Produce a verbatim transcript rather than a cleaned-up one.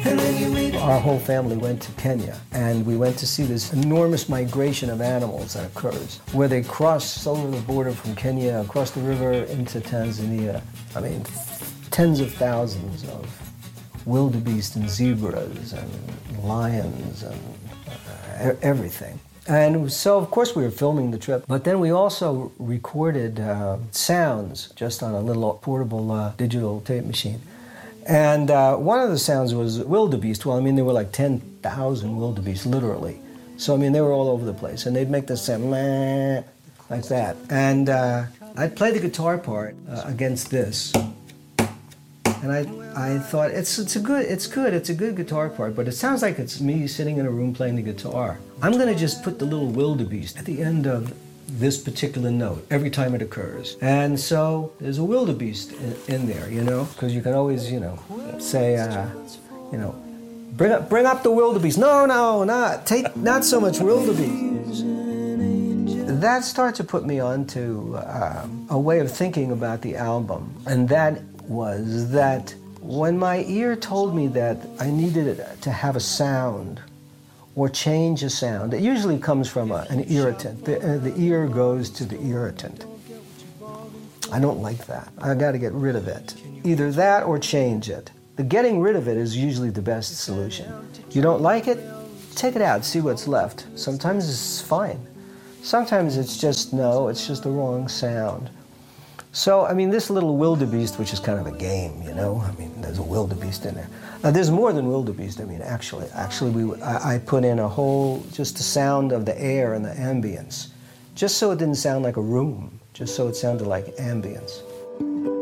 Our whole family went to Kenya, and we went to see this enormous migration of animals that occurs, where they cross over the border from Kenya, across the river into Tanzania. I mean, tens of thousands of wildebeest and zebras and lions and uh, everything. And so, of course, we were filming the trip, but then we also recorded uh, sounds just on a little portable uh, digital tape machine. And uh, one of the sounds was wildebeest. Well, I mean, there were like ten thousand wildebeest, literally. So, I mean, they were all over the place. And they'd make this sound, meh, like that. And uh, I'd play the guitar part uh, against this. And I, I thought, it's, it's a good, it's good, it's a good guitar part, but it sounds like it's me sitting in a room playing the guitar. I'm gonna just put the little wildebeest at the end of this particular note every time it occurs. And so there's a wildebeest in, in there, you know, because you can always, you know, say, uh, you know, bring up, bring up the wildebeest. No, no, not, take, not so much wildebeest. That started to put me on to uh, a way of thinking about the album, and that was that when my ear told me that I needed to have a sound or change a sound, it usually comes from a, an irritant. The, uh, the ear goes to the irritant. I don't like that. I got to get rid of it. Either that or change it. The getting rid of it is usually the best solution. You don't like it? Take it out, see what's left. Sometimes it's fine. Sometimes it's just, no, it's just the wrong sound. So, I mean, this little wildebeest, which is kind of a game, you know? I mean, there's a wildebeest in there. Uh, there's more than wildebeest. I mean, actually, actually, we I, I put in a whole, just the sound of the air and the ambience, just so it didn't sound like a room, just so it sounded like ambience.